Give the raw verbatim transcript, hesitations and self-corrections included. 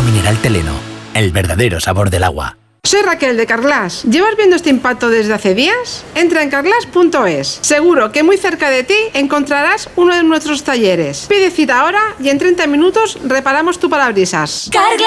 mineral Teleno, el verdadero sabor del agua. Soy Raquel de Carglass. ¿Llevas viendo este impacto desde hace días? Entra en carglass punto es. Seguro que muy cerca de ti encontrarás uno de nuestros talleres. Pide cita ahora y en treinta minutos reparamos tu parabrisas. Carglass.